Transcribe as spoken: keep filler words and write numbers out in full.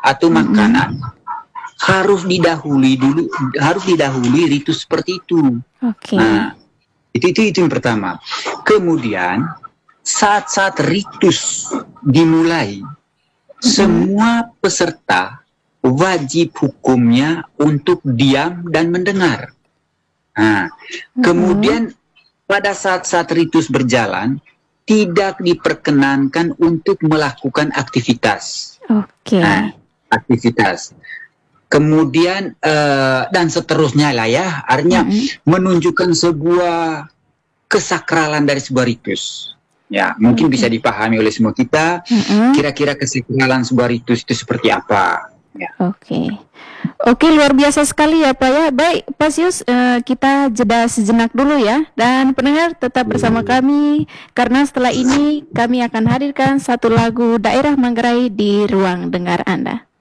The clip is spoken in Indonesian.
atau Mm-mm. makanan harus didahului dulu, harus didahului ritus seperti itu. Oke. Nah, itu, itu itu yang pertama. Kemudian saat-saat ritus dimulai, semua peserta wajib hukumnya untuk diam dan mendengar. Nah, kemudian pada saat-saat ritus berjalan, tidak diperkenankan untuk melakukan aktivitas. Oke. Nah, aktivitas. Kemudian eh, dan seterusnya lah ya, artinya Mm-mm. menunjukkan sebuah kesakralan dari sebuah ritus. Ya, mungkin Oke. bisa dipahami oleh semua kita. Mm-mm. Kira-kira kesakralan sebuah ritus itu seperti apa? Ya. Oke. Oke, luar biasa sekali ya Pak ya. Baik, Pak Sius, eh, kita jeda sejenak dulu ya. Dan pendengar tetap bersama kami, karena setelah ini kami akan hadirkan satu lagu daerah Manggarai di ruang dengar Anda.